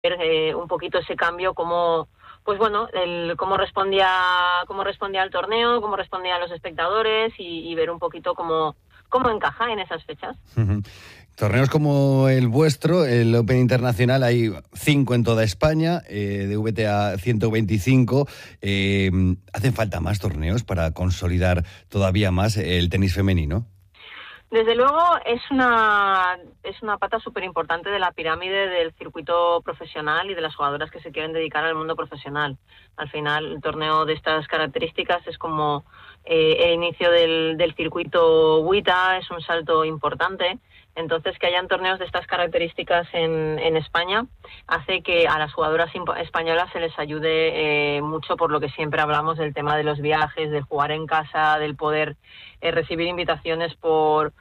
un poquito ese cambio, cómo, pues bueno, cómo respondía al torneo, cómo respondía a los espectadores y ver un poquito cómo encaja en esas fechas. Torneos como el vuestro, el Open Internacional, hay 5 en toda España, de WTA 125. ¿Hacen falta más torneos para consolidar todavía más el tenis femenino? Desde luego es una pata súper importante de la pirámide del circuito profesional y de las jugadoras que se quieren dedicar al mundo profesional. Al final, el torneo de estas características es como el inicio del circuito WTA, es un salto importante. Entonces, que hayan torneos de estas características en España hace que a las jugadoras españolas se les ayude mucho, por lo que siempre hablamos del tema de los viajes, del jugar en casa, del poder recibir invitaciones por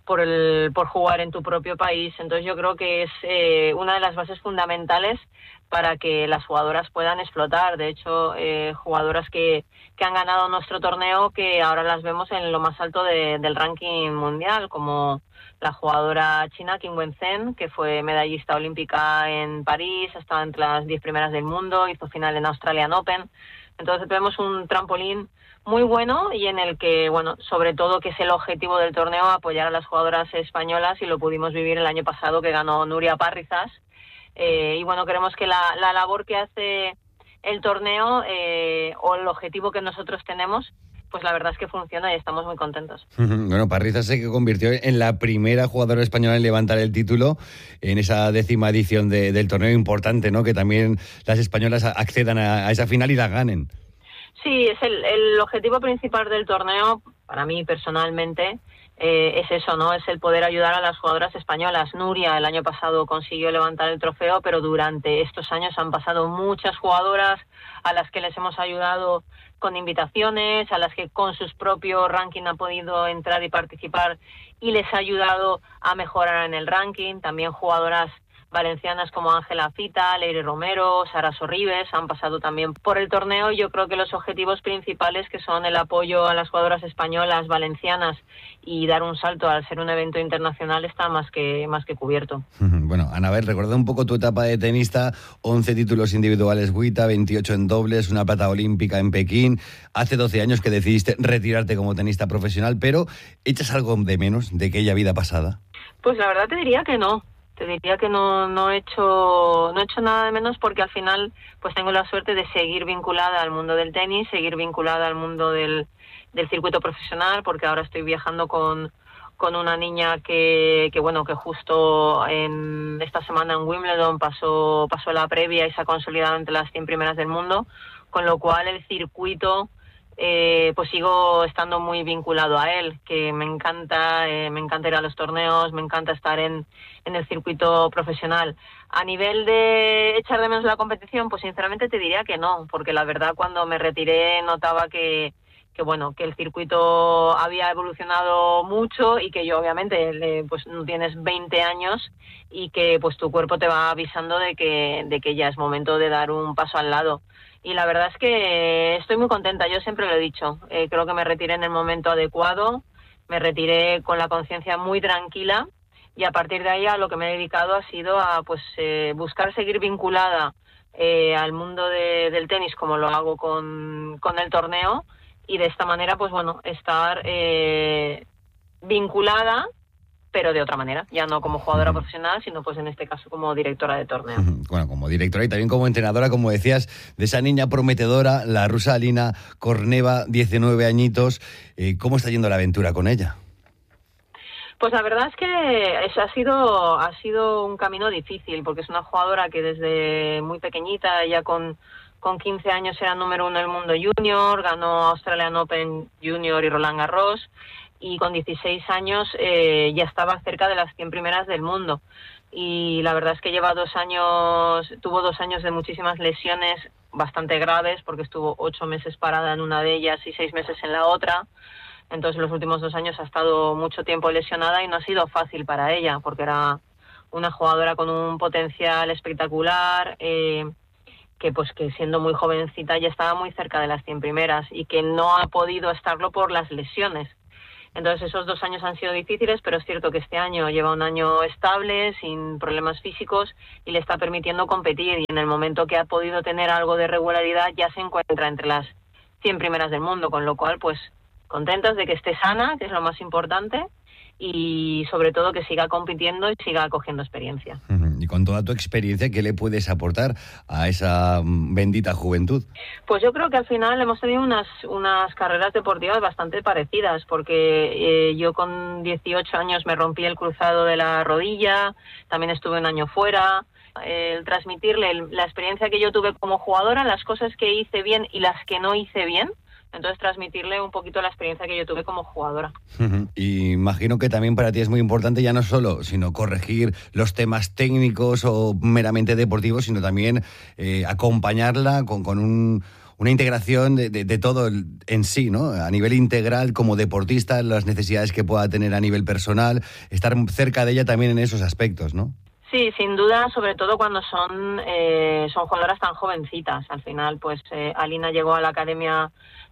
jugar en tu propio país. Entonces yo creo que es una de las bases fundamentales para que las jugadoras puedan explotar. De hecho, jugadoras que han ganado nuestro torneo, que ahora las vemos en lo más alto del ranking mundial, como la jugadora china Qin Wenzhen, que fue medallista olímpica en París, ha estado entre las 10 primeras del mundo, hizo final en Australian Open. Entonces tenemos un trampolín muy bueno y en el que, bueno, sobre todo, que es el objetivo del torneo, apoyar a las jugadoras españolas, y lo pudimos vivir el año pasado, que ganó Nuria Parrizas. Y bueno, queremos que la labor que hace el torneo o el objetivo que nosotros tenemos, pues la verdad es que funciona y estamos muy contentos. Bueno, Parrizas se convirtió en la primera jugadora española en levantar el título en esa 10ª edición del torneo. Importante, ¿no?, que también las españolas accedan a esa final y la ganen. Sí, es el objetivo principal del torneo, para mí personalmente, es eso, ¿no? Es el poder ayudar a las jugadoras españolas. Nuria el año pasado consiguió levantar el trofeo, pero durante estos años han pasado muchas jugadoras a las que les hemos ayudado con invitaciones, a las que con sus propios ranking han podido entrar y participar y les ha ayudado a mejorar en el ranking. También jugadoras valencianas como Ángela Fita, Leire Romero, Sara Sorribes han pasado también por el torneo. Yo creo que los objetivos principales, que son el apoyo a las jugadoras españolas, valencianas, y dar un salto al ser un evento internacional, está más que cubierto. Bueno, Anabel, recuerda un poco tu etapa de tenista: 11 títulos individuales WTA, 28 en dobles, una plata olímpica en Pekín. Hace 12 años que decidiste retirarte como tenista profesional, pero ¿echas algo de menos de aquella vida pasada? Pues la verdad te diría que no. Te diría que no he hecho nada de menos, porque al final pues tengo la suerte de seguir vinculada al mundo del tenis, seguir vinculada al mundo del circuito profesional, porque ahora estoy viajando con una niña que justo en esta semana en Wimbledon pasó la previa y se ha consolidado entre las 100 primeras del mundo, con lo cual el circuito pues sigo estando muy vinculado a él, que me encanta ir a los torneos, me encanta estar en el circuito profesional. A nivel de echar de menos la competición, pues sinceramente te diría que no, porque la verdad cuando me retiré notaba que el circuito había evolucionado mucho, y que yo obviamente pues no tienes 20 años y que pues tu cuerpo te va avisando de que ya es momento de dar un paso al lado. Y la verdad es que estoy muy contenta, yo siempre lo he dicho, creo que me retiré en el momento adecuado, me retiré con la conciencia muy tranquila, y a partir de ahí a lo que me he dedicado ha sido a buscar seguir vinculada al mundo del tenis, como lo hago con el torneo, y de esta manera pues bueno, estar vinculada, pero de otra manera, ya no como jugadora profesional, sino pues en este caso como directora de torneo. Bueno, como directora y también como entrenadora, como decías, de esa niña prometedora, la rusa Alina Korneva, 19 añitos. ¿Cómo está yendo la aventura con ella? Pues la verdad es que eso ha sido un camino difícil, porque es una jugadora que desde muy pequeñita, ya con 15 años, era número 1 del mundo junior, ganó Australian Open Junior y Roland Garros, y con 16 años ya estaba cerca de las 100 primeras del mundo. Y la verdad es que tuvo 2 años de muchísimas lesiones bastante graves, porque estuvo 8 meses parada en una de ellas y 6 meses en la otra. Entonces los últimos 2 años ha estado mucho tiempo lesionada, y no ha sido fácil para ella, porque era una jugadora con un potencial espectacular, que siendo muy jovencita ya estaba muy cerca de las 100 primeras, y que no ha podido estarlo por las lesiones. Entonces esos 2 años han sido difíciles, pero es cierto que este año lleva un año estable, sin problemas físicos, y le está permitiendo competir, y en el momento que ha podido tener algo de regularidad ya se encuentra entre las 100 primeras del mundo, con lo cual pues contentas de que esté sana, que es lo más importante, y sobre todo que siga compitiendo y siga cogiendo experiencia. Y con toda tu experiencia, ¿qué le puedes aportar a esa bendita juventud? Pues yo creo que al final hemos tenido unas carreras deportivas bastante parecidas, porque yo con 18 años me rompí el cruzado de la rodilla, también estuve un año fuera. El transmitirle la experiencia que yo tuve como jugadora, las cosas que hice bien y las que no hice bien, entonces transmitirle un poquito la experiencia que yo tuve como jugadora. Y imagino que también para ti es muy importante ya no solo, sino corregir los temas técnicos o meramente deportivos, sino también acompañarla con una integración de todo en sí, ¿no? A nivel integral, como deportista, las necesidades que pueda tener a nivel personal, estar cerca de ella también en esos aspectos, ¿no? Sí, sin duda, sobre todo cuando son jugadoras tan jovencitas. Al final, pues Alina llegó a la academia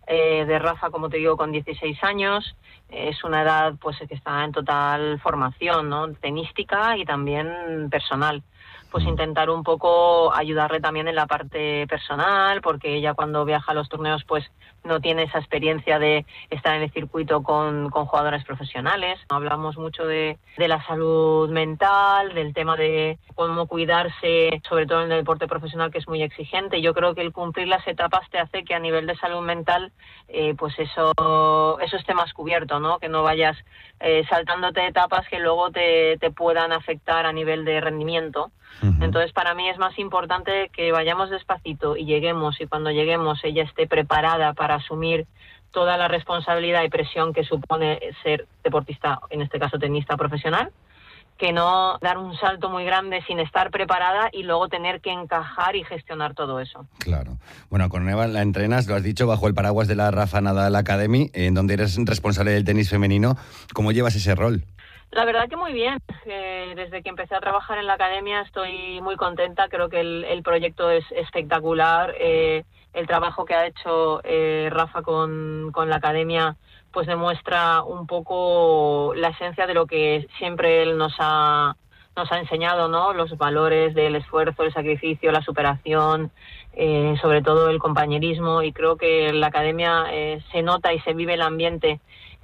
de Rafa, como te digo, con 16 años. Es una edad pues que está en total formación, ¿no? Tenística y también personal. Pues intentar un poco ayudarle también en la parte personal, porque ella cuando viaja a los torneos pues no tiene esa experiencia de estar en el circuito con jugadores profesionales. Hablamos mucho de la salud mental, del tema de cómo cuidarse, sobre todo en el deporte profesional, que es muy exigente. Yo creo que el cumplir las etapas te hace que a nivel de salud mental pues eso esté más cubierto, ¿no? Que no vayas saltándote etapas que luego te puedan afectar a nivel de rendimiento. Entonces, para mí es más importante que vayamos despacito y lleguemos, y cuando lleguemos ella esté preparada para asumir toda la responsabilidad y presión que supone ser deportista, en este caso tenista profesional, que no dar un salto muy grande sin estar preparada y luego tener que encajar y gestionar todo eso. Claro. Bueno, con Eva la entrenas, lo has dicho, bajo el paraguas de la Rafa Nadal Academy, en donde eres responsable del tenis femenino. ¿Cómo llevas ese rol? La verdad que muy bien. Desde que empecé a trabajar en la academia estoy muy contenta. Creo que el proyecto es espectacular. El trabajo que ha hecho Rafa con la academia pues demuestra un poco la esencia de lo que siempre él nos ha enseñado, ¿no? Los valores del esfuerzo, el sacrificio, la superación, sobre todo el compañerismo. Y creo que en la academia se nota y se vive el ambiente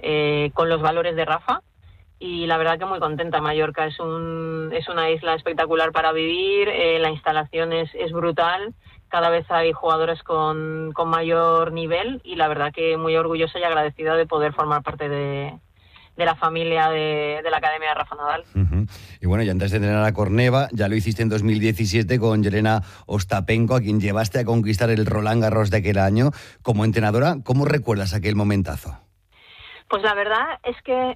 con los valores de Rafa. Y la verdad que muy contenta. Mallorca es una isla espectacular para vivir, la instalación es brutal, cada vez hay jugadores con mayor nivel, y la verdad que muy orgullosa y agradecida de poder formar parte de la familia de la Academia de Rafa Nadal. Y bueno, ya antes de entrenar a Corneva, ya lo hiciste en 2017 con Jelena Ostapenko, a quien llevaste a conquistar el Roland Garros de aquel año. Como entrenadora, ¿cómo recuerdas aquel momentazo? Pues la verdad es que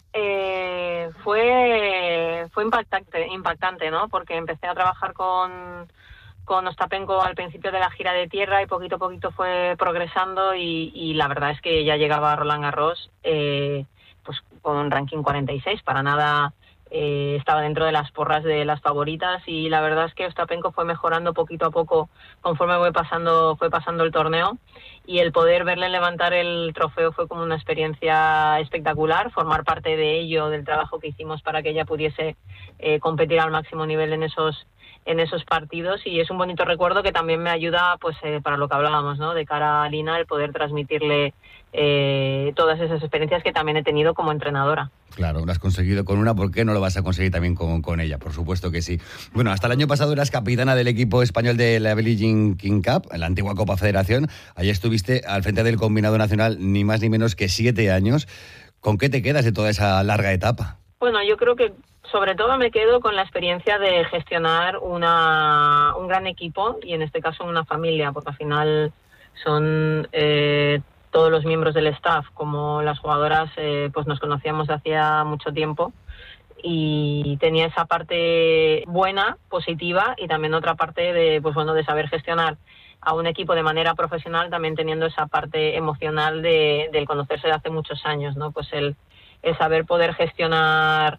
fue impactante, ¿no? Porque empecé a trabajar con Ostapenko al principio de la gira de tierra y poquito a poquito fue progresando, y la verdad es que ya llegaba a Roland Garros pues con un ranking 46, para nada estaba dentro de las porras de las favoritas, y la verdad es que Ostapenko fue mejorando poquito a poco conforme fue pasando el torneo, y el poder verle levantar el trofeo fue como una experiencia espectacular, formar parte de ello, del trabajo que hicimos para que ella pudiese competir al máximo nivel en esos partidos, y es un bonito recuerdo que también me ayuda pues para lo que hablábamos, ¿no? De cara a Lina, el poder transmitirle todas esas experiencias que también he tenido como entrenadora. Claro, lo has conseguido con una, ¿por qué no lo vas a conseguir también con ella? Por supuesto que sí. Bueno, hasta el año pasado eras capitana del equipo español de la Billie Jean King Cup, la antigua Copa Federación. Allí estuviste al frente del combinado nacional ni más ni menos que 7 años. ¿Con qué te quedas de toda esa larga etapa? Bueno, yo creo que sobre todo me quedo con la experiencia de gestionar un gran equipo, y en este caso una familia, porque al final son todos los miembros del staff, como las jugadoras, pues nos conocíamos de hacía mucho tiempo, y tenía esa parte buena, positiva, y también otra parte de saber gestionar a un equipo de manera profesional, también teniendo esa parte emocional del conocerse de hace muchos años, ¿no? Pues el saber poder gestionar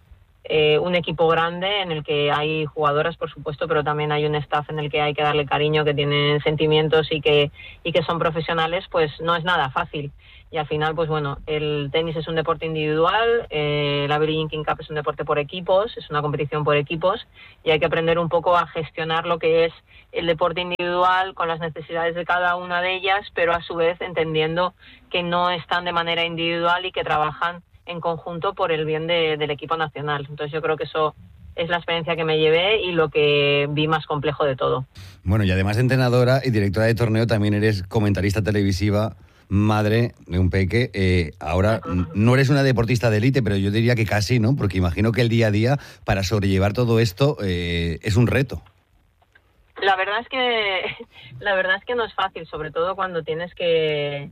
un equipo grande en el que hay jugadoras, por supuesto, pero también hay un staff en el que hay que darle cariño, que tienen sentimientos y que son profesionales, pues no es nada fácil. Y al final, pues bueno, el tenis es un deporte individual, la Billie Jean King Cup es un deporte por equipos, es una competición por equipos, y hay que aprender un poco a gestionar lo que es el deporte individual con las necesidades de cada una de ellas, pero a su vez entendiendo que no están de manera individual y que trabajan en conjunto por el bien del equipo nacional. Entonces yo creo que eso es la experiencia que me llevé y lo que vi más complejo de todo. Bueno, y además de entrenadora y directora de torneo, también eres comentarista televisiva, madre de un peque. Ahora no eres una deportista de élite, pero yo diría que casi, ¿no? Porque imagino que el día a día, para sobrellevar todo esto, es un reto. La verdad es que no es fácil, sobre todo cuando tienes que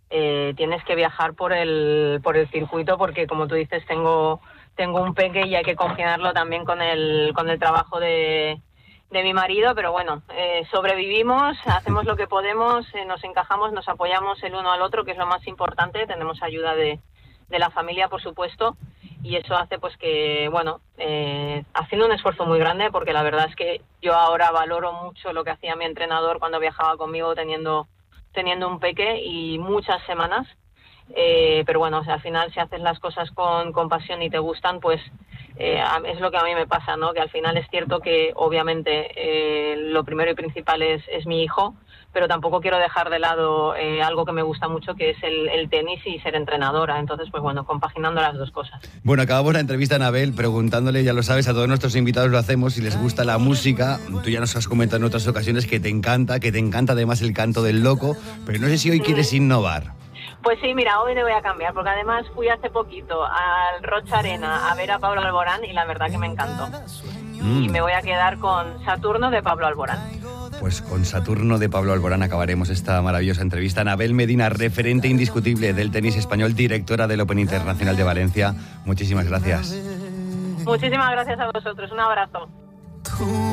viajar por el circuito, porque como tú dices tengo un peque y hay que compaginarlo también con el trabajo de mi marido, pero bueno, sobrevivimos, hacemos lo que podemos, nos encajamos, nos apoyamos el uno al otro, que es lo más importante. Tenemos ayuda de la familia, por supuesto, y eso hace pues que, bueno, haciendo un esfuerzo muy grande, porque la verdad es que yo ahora valoro mucho lo que hacía mi entrenador cuando viajaba conmigo teniendo un peque y muchas semanas, pero bueno, o sea, al final si haces las cosas con pasión y te gustan, pues es lo que a mí me pasa, ¿no? Que al final es cierto que obviamente lo primero y principal es mi hijo, pero tampoco quiero dejar de lado algo que me gusta mucho, que es el tenis y ser entrenadora. Entonces, pues bueno, compaginando las dos cosas. Bueno, acabamos la entrevista a Anabel preguntándole, ya lo sabes, a todos nuestros invitados lo hacemos, si les gusta la música. Tú ya nos has comentado en otras ocasiones que te encanta además el canto del loco, pero no sé si hoy quieres innovar. Pues sí, mira, hoy te voy a cambiar, porque además fui hace poquito al Rocha Arena a ver a Pablo Alborán y la verdad que me encantó. Y me voy a quedar con Saturno de Pablo Alborán. Pues con Saturno de Pablo Alborán acabaremos esta maravillosa entrevista. Anabel Medina, referente indiscutible del tenis español, directora del Open Internacional de Valencia. Muchísimas gracias. Muchísimas gracias a vosotros. Un abrazo.